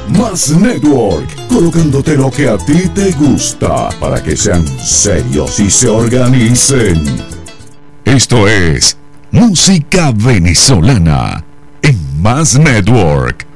Más Network, colocándote lo que a ti te gusta para que sean serios y se organicen. Esto es Música Venezolana en Más Network.